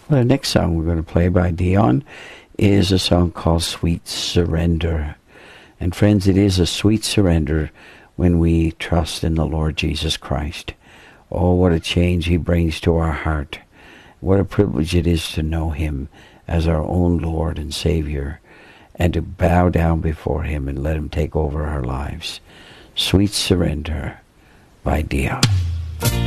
Well, the next song we're going to play by Dion is a song called Sweet Surrender. And friends, it is a sweet surrender when we trust in the Lord Jesus Christ. Oh, what a change he brings to our heart. What a privilege it is to know him as our own Lord and Savior, and to bow down before him and let him take over our lives. Sweet Surrender by Dion.